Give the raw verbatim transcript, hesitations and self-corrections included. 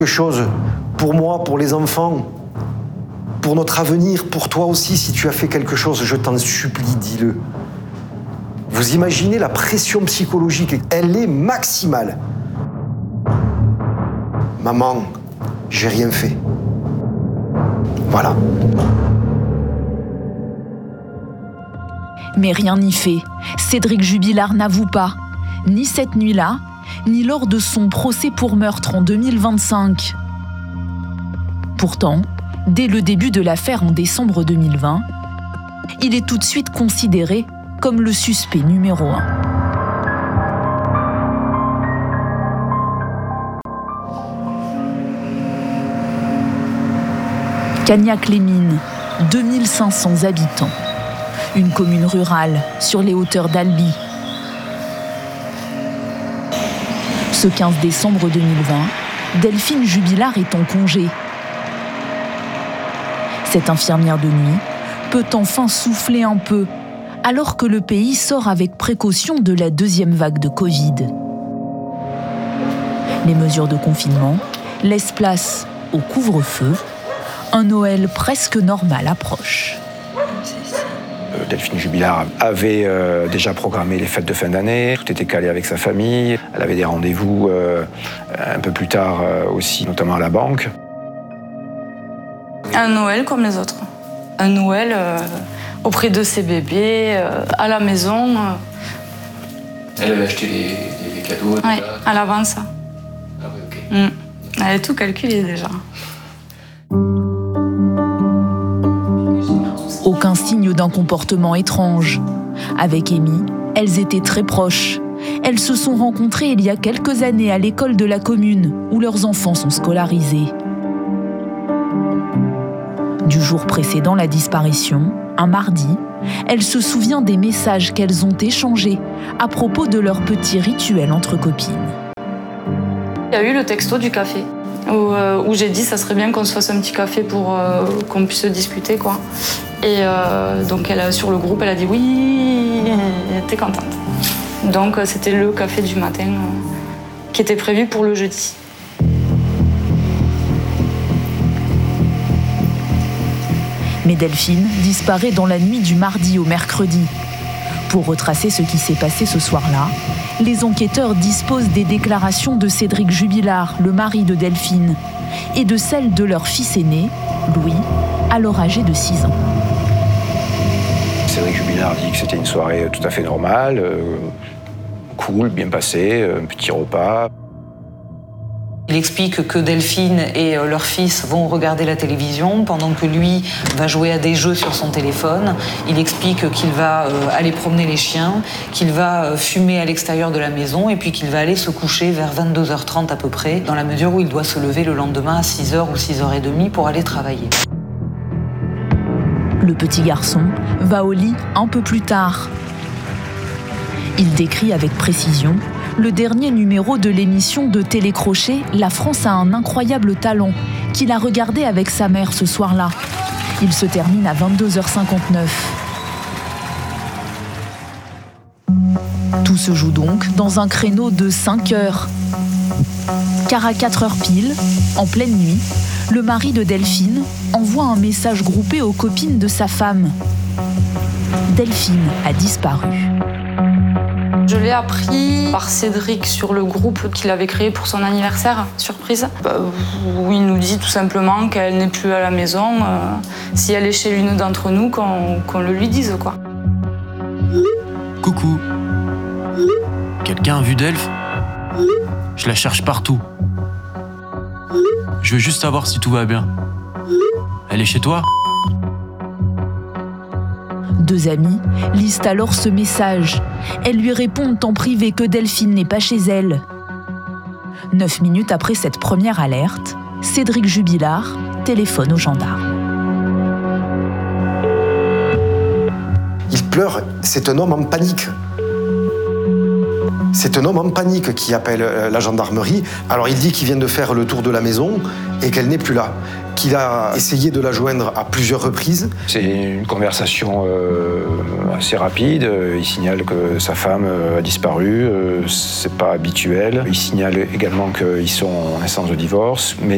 Quelque chose pour moi, pour les enfants, pour notre avenir, pour toi aussi, si tu as fait quelque chose, je t'en supplie, dis-le. Vous imaginez la pression psychologique, elle est maximale. Maman, j'ai rien fait. Voilà. Mais rien n'y fait. Cédric Jubilard n'avoue pas, ni cette nuit-là, ni lors de son procès pour meurtre en deux mille vingt-cinq. Pourtant, dès le début de l'affaire en décembre deux mille vingt, il est tout de suite considéré comme le suspect numéro un. Cagnac-les-Mines, deux mille cinq cents habitants. Une commune rurale sur les hauteurs d'Albi. Ce quinze décembre deux mille vingt, Delphine Jubilard est en congé. Cette infirmière de nuit peut enfin souffler un peu, alors que le pays sort avec précaution de la deuxième vague de Covid. Les mesures de confinement laissent place au couvre-feu. Un Noël presque normal approche. Delphine Jubilard avait euh, déjà programmé les fêtes de fin d'année, tout était calé avec sa famille, elle avait des rendez-vous euh, un peu plus tard euh, aussi, notamment à la banque. Un Noël comme les autres. Un Noël euh, auprès de ses bébés, euh, à la maison. Euh. Elle avait acheté les, les, les cadeaux déjà. Oui, à l'avance. Ah ouais, ok. Mm. Elle avait tout calculé déjà. Aucun signe d'un comportement étrange. Avec Amy, elles étaient très proches. Elles se sont rencontrées il y a quelques années à l'école de la commune, où leurs enfants sont scolarisés. Du jour précédant la disparition, un mardi, elle se souvient des messages qu'elles ont échangés à propos de leur petit rituel entre copines. Il y a eu le texto du café, où, euh, où j'ai dit ça serait bien qu'on se fasse un petit café pour euh, qu'on puisse discuter, quoi. Et euh, donc elle, sur le groupe, elle a dit oui, elle était contente. Donc c'était le café du matin euh, qui était prévu pour le jeudi. Mais Delphine disparaît dans la nuit du mardi au mercredi. Pour retracer ce qui s'est passé ce soir-là, les enquêteurs disposent des déclarations de Cédric Jubilard, le mari de Delphine, et de celles de leur fils aîné, Louis, alors âgé de six ans. Cédric Jubilard dit que c'était une soirée tout à fait normale, euh, cool, bien passée, un petit repas. Il explique que Delphine et leur fils vont regarder la télévision pendant que lui va jouer à des jeux sur son téléphone. Il explique qu'il va aller promener les chiens, qu'il va fumer à l'extérieur de la maison et puis qu'il va aller se coucher vers vingt-deux heures trente à peu près, dans la mesure où il doit se lever le lendemain à six heures ou six heures trente pour aller travailler. Le petit garçon va au lit un peu plus tard. Il décrit avec précision le dernier numéro de l'émission de télécrochet « La France a un incroyable talent » qu'il a regardé avec sa mère ce soir-là. Il se termine à vingt-deux heures cinquante-neuf. Tout se joue donc dans un créneau de cinq heures. Car à quatre heures pile, en pleine nuit, le mari de Delphine envoie un message groupé aux copines de sa femme. Delphine a disparu. Je l'ai appris par Cédric sur le groupe qu'il avait créé pour son anniversaire, surprise, bah, où il nous dit tout simplement qu'elle n'est plus à la maison. Euh, si elle est chez l'une d'entre nous, qu'on qu'on le lui dise, quoi. Coucou. Quelqu'un a vu Delph ? Je la cherche partout. Je veux juste savoir si tout va bien. Elle est chez toi ? Deux amies lisent alors ce message. Elles lui répondent en privé que Delphine n'est pas chez elle. Neuf minutes après cette première alerte, Cédric Jubilard téléphone aux gendarmes. Il pleure, c'est un homme en panique. C'est un homme en panique qui appelle la gendarmerie. Alors il dit qu'il vient de faire le tour de la maison et qu'elle n'est plus là. Qu'il a essayé de la joindre à plusieurs reprises. C'est une conversation euh, assez rapide. Il signale que sa femme a disparu, euh, c'est pas habituel. Il signale également qu'ils sont en instance de divorce, mais